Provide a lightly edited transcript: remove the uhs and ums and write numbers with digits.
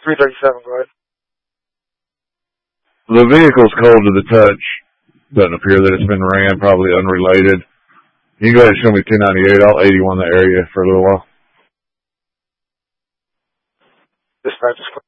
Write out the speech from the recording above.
337, go ahead. The vehicle's cold to the touch. Doesn't appear that it's been ran, probably unrelated. You can go ahead and show me 1098. I'll 81 the area for a little while. Dispatch is